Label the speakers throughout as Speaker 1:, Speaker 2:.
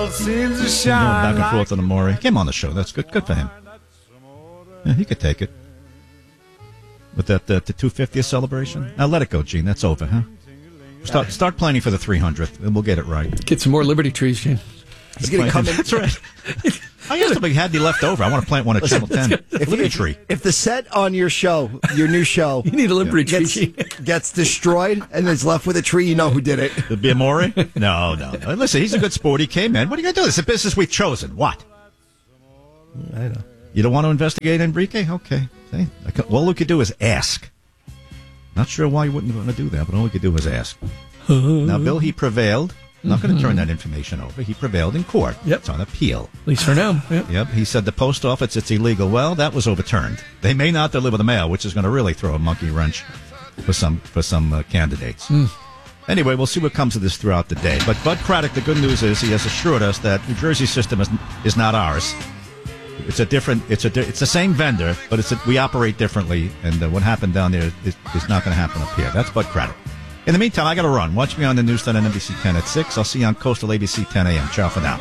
Speaker 1: world seems to shine.
Speaker 2: Going back and forth on Amore. He came on the show. That's good. Good for him. Yeah, he could take it. With that the 250th celebration. Now let it go, Gene. That's over, huh? Start planning for the 300th, and we'll get it right.
Speaker 3: Get some more Liberty trees, Gene.
Speaker 1: He's going to come in.
Speaker 2: That's right. I asked him if he had any left over. I want to plant one at Channel 10. Liberty tree.
Speaker 1: If the set on your show, your new show,
Speaker 3: You need a Liberty tree.
Speaker 1: gets destroyed and is left with a tree, you know who did it.
Speaker 2: It'd be Amore? No. Listen, he's a good sport. He came in. What are you going to do? It's a business we've chosen. What?
Speaker 1: I know.
Speaker 2: You don't want to investigate Enrique? Okay. See? All we could do is ask. Not sure why you wouldn't want to do that, but all we could do is ask. Now, Bill, he prevailed. I'm not going to turn that information over. He prevailed in court.
Speaker 3: Yep.
Speaker 2: It's on appeal.
Speaker 3: At least for now.
Speaker 2: Yep. He said the post office, it's illegal. Well, that was overturned. They may not deliver the mail, which is going to really throw a monkey wrench for some candidates. Anyway, we'll see what comes of this throughout the day. But Bud Craddock, the good news is he has assured us that New Jersey's system is not ours. It's the same vendor, but we operate differently, and what happened down there is not going to happen up here. That's Bud Craddock. In the meantime, I got to run. Watch me on the newsstand on NBC 10 at 6. I'll see you on Coastal ABC 10 a.m. Ciao for now.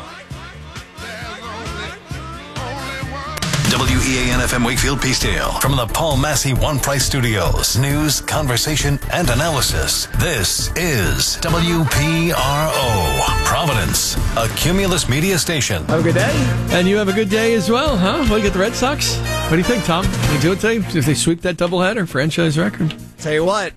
Speaker 4: WEAN-FM Wakefield Peacedale. From the Paul Massey One Price Studios. News, conversation, and analysis. This is WPRO. Providence, a Cumulus media station.
Speaker 3: Have a good day. And you have a good day as well, huh? Want to get the Red Sox? What do you think, Tom? They do it today? If they sweep that doubleheader, franchise record.
Speaker 1: Tell you what.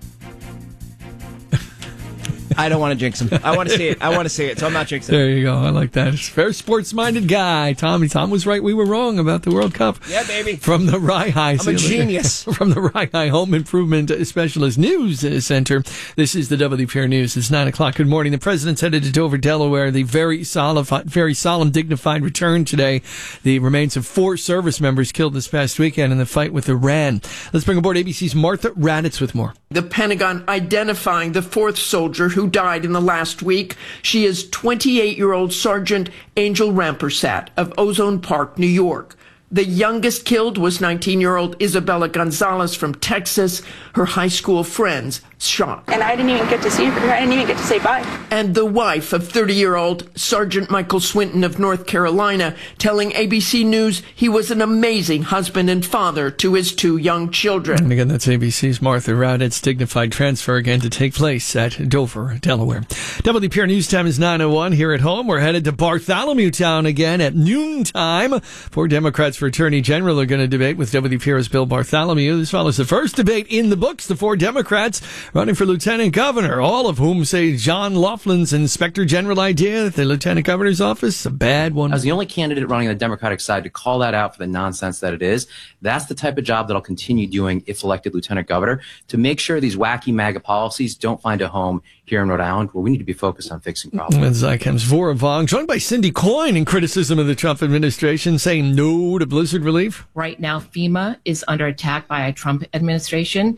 Speaker 1: I don't want to jinx him. I want to see it, so I'm not jinxing him.
Speaker 3: There you go. I like that. Fair sports-minded guy. Tom was right. We were wrong about the World Cup.
Speaker 1: Yeah, baby.
Speaker 3: From the Rye I'm
Speaker 1: a genius.
Speaker 3: From the Rye Home Improvement Specialist News Center. This is the WPR News. It's 9 o'clock. Good morning. The president's headed to Dover, Delaware. The very solemn, dignified return today. The remains of 4 service members killed this past weekend in the fight with Iran. Let's bring aboard ABC's Martha Raddatz with more.
Speaker 5: The Pentagon identifying the 4th soldier who died in the last week. She is 28-year-old Sergeant Angel Rampersat of Ozone Park, New York. The youngest killed was 19-year-old Isabella Gonzalez from Texas. Her high school friends shot.
Speaker 6: And I didn't even get to see her. I didn't even get to say bye.
Speaker 5: And the wife of 30-year-old Sergeant Michael Swinton of North Carolina telling ABC News he was an amazing husband and father to his 2 young children.
Speaker 3: And again, that's ABC's Martha Raddatz. Dignified transfer again to take place at Dover, Delaware. WPR News Time is 9:01 here at home. We're headed to Bartholomew Town again at noontime. 4 Democrats for Attorney General are going to debate with WPR's Bill Bartholomew. This follows the first debate in the books. The 4 Democrats running for Lieutenant Governor, all of whom say John Laughlin's Inspector General idea at the Lieutenant Governor's office is a bad one.
Speaker 7: As the only candidate running on the Democratic side to call that out for the nonsense that it is, that's the type of job that I'll continue doing if elected Lieutenant Governor, to make sure these wacky MAGA policies don't find a home here in Rhode Island, where we need to be focused on fixing problems.
Speaker 3: And Zykem's Vora Vong, joined by Cindy Coyne in criticism of the Trump administration, saying no to blizzard relief.
Speaker 8: Right now, FEMA is under attack by a Trump administration.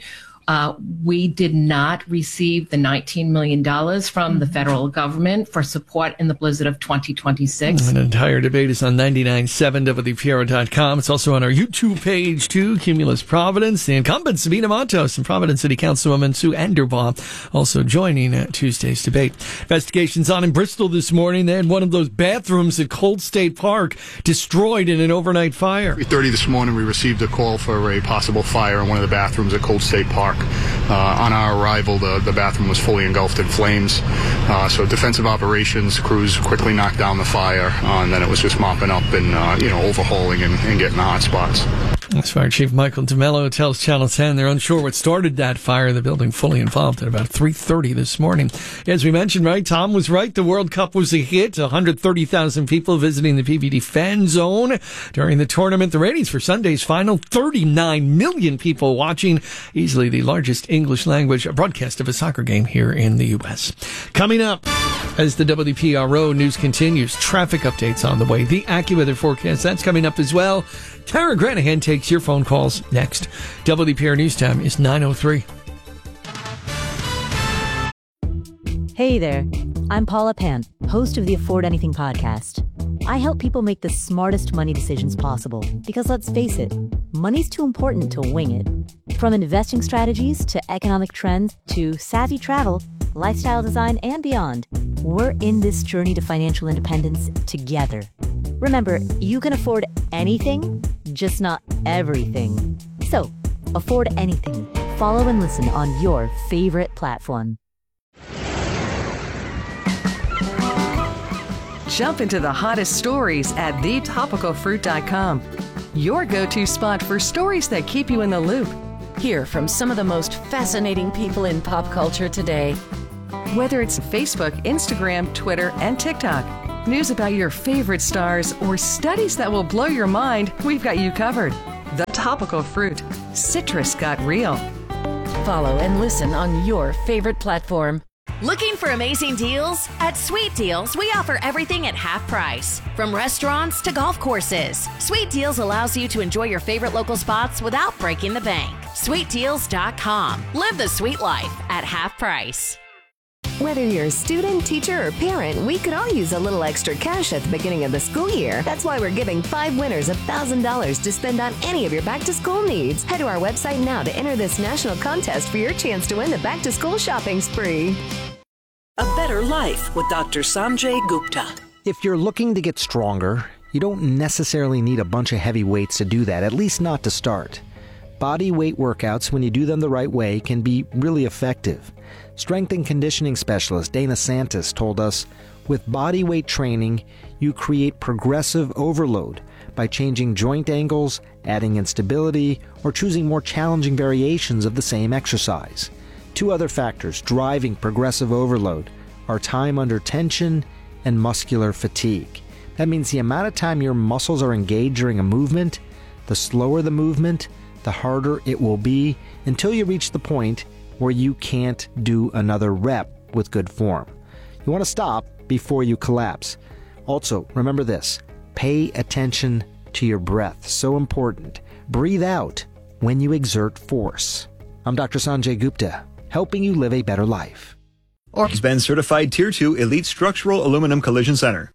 Speaker 8: We did not receive the $19 million from the federal government for support in the blizzard of 2026.
Speaker 3: An entire debate is on 99.7 WPRO.com. It's also on our YouTube page, too. Cumulus Providence. The incumbent, Sabina Montos, and Providence City Councilwoman Sue Enderbaugh also joining Tuesday's debate. Investigations on in Bristol this morning. They had one of those bathrooms at Cold State Park destroyed in an overnight fire.
Speaker 9: 3:30 this morning, we received a call for a possible fire in one of the bathrooms at Cold State Park. On our arrival, the bathroom was fully engulfed in flames. So defensive operations crews quickly knocked down the fire, and then it was just mopping up and overhauling and getting the hot spots.
Speaker 3: As Fire Chief Michael DeMello tells Channel 10 they're unsure what started that fire. The building fully involved at about 3:30 this morning. As we mentioned, right, Tom was right. The World Cup was a hit. 130,000 people visiting the PVD fan zone during the tournament. The ratings for Sunday's final, 39 million people watching. Easily the largest English language broadcast of a soccer game here in the U.S. Coming up, as the WPRO news continues, traffic updates on the way. The AccuWeather forecast, that's coming up as well. Tara Granahan takes your phone calls next. WPR News Time is 9:03.
Speaker 10: Hey there, I'm Paula Pan, host of the Afford Anything podcast. I help people make the smartest money decisions possible because, let's face it, money's too important to wing it. From investing strategies to economic trends to savvy travel, lifestyle design, and beyond, We're in this journey to financial independence together. Remember, you can afford anything, just not everything. So, afford anything. Follow and listen on your favorite platform.
Speaker 11: Jump into the hottest stories at thetopicalfruit.com. Your go-to spot for stories that keep you in the loop.
Speaker 12: Hear from some of the most fascinating people in pop culture today.
Speaker 11: Whether it's Facebook, Instagram, Twitter, and TikTok, news about your favorite stars, or studies that will blow your mind, we've got you covered. The Topical Fruit. Citrus got real.
Speaker 12: Follow and listen on your favorite platform.
Speaker 13: Looking for amazing deals? At Sweet Deals, we offer everything at half price. From restaurants to golf courses, Sweet Deals allows you to enjoy your favorite local spots without breaking the bank. SweetDeals.com. Live the sweet life at half price.
Speaker 14: Whether you're a student, teacher, or parent, we could all use a little extra cash at the beginning of the school year. That's why we're giving 5 winners $1,000 to spend on any of your back-to-school needs. Head to our website now to enter this national contest for your chance to win the back-to-school shopping spree.
Speaker 15: A Better Life with Dr. Sanjay Gupta.
Speaker 16: If you're looking to get stronger, you don't necessarily need a bunch of heavy weights to do that, at least not to start. Body weight workouts, when you do them the right way, can be really effective. Strength and conditioning specialist Dana Santis told us, with body weight training, you create progressive overload by changing joint angles, adding instability, or choosing more challenging variations of the same exercise. 2 other factors driving progressive overload are time under tension and muscular fatigue. That means the amount of time your muscles are engaged during a movement, the slower the movement, the harder it will be until you reach the point where you can't do another rep with good form. You want to stop before you collapse. Also, remember this, pay attention to your breath. So important. Breathe out when you exert force. I'm Dr. Sanjay Gupta, helping you live a better life.
Speaker 17: Has been certified Tier 2 Elite Structural Aluminum Collision Center.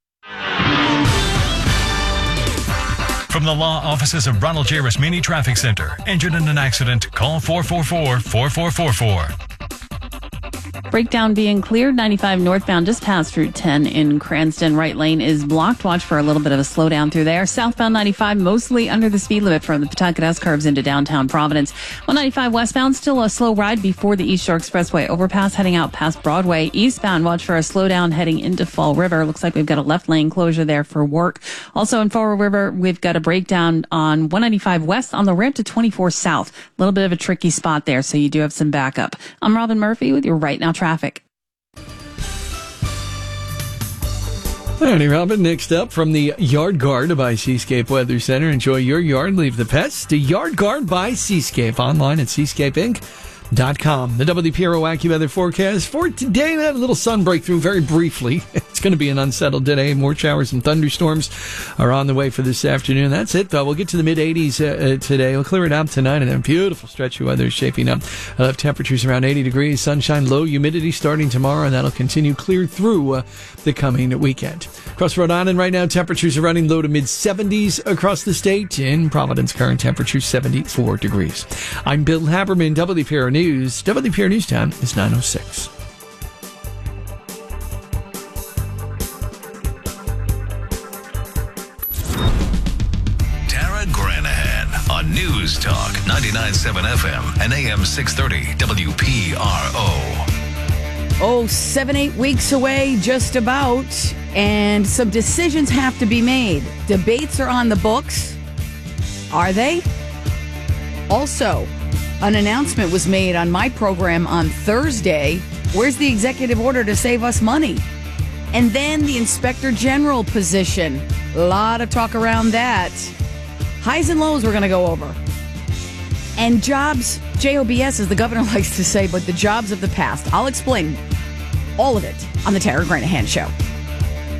Speaker 18: From the law offices of Ronald J. Rasmini Traffic Center. Injured in an accident? Call 444-4444.
Speaker 19: Breakdown being cleared. 95 northbound just past Route 10 in Cranston. Right lane is blocked. Watch for a little bit of a slowdown through there. Southbound 95 mostly under the speed limit from the Pawtucket S curves into downtown Providence. 195 westbound still a slow ride before the East Shore Expressway overpass heading out past Broadway. Eastbound watch for a slowdown heading into Fall River. Looks like we've got a left lane closure there for work. Also in Fall River we've got a breakdown on 195 west on the ramp to 24 south. A little bit of a tricky spot there, so you do have some backup. I'm Robin Murphy with your Right Now traffic.
Speaker 3: Alrighty, Robin. Next up from the Yard Guard by Seascape Weather Center. Enjoy your yard, leave the pets. The Yard Guard by Seascape. Online at seascapeinc.com. The WPRO AccuWeather forecast for today. We had a little sun breakthrough very briefly. It's going to be an unsettled day. More showers and thunderstorms are on the way for this afternoon. That's it, though. We'll get to the mid-80s today. We'll clear it out tonight, and then beautiful stretch of weather is shaping up. I'll have temperatures around 80 degrees, sunshine, low humidity starting tomorrow, and that'll continue clear through the coming weekend. Across Rhode Island right now, temperatures are running low to mid-70s across the state. In Providence, current temperature 74 degrees. I'm Bill Haberman, WPRO News. WPRO News time is 9:06.
Speaker 4: Tara Granahan on News Talk 99.7 FM and AM 630 WPRO.
Speaker 20: 7-8 weeks away, just about, and some decisions have to be made. Debates are on the books. Are they? Also, an announcement was made on my program on Thursday. Where's the executive order to save us money? And then the Inspector General position. A lot of talk around that. Highs and lows we're going to go over. And jobs, JOBS as the governor likes to say, but the jobs of the past. I'll explain all of it on the Tara Granahan Show.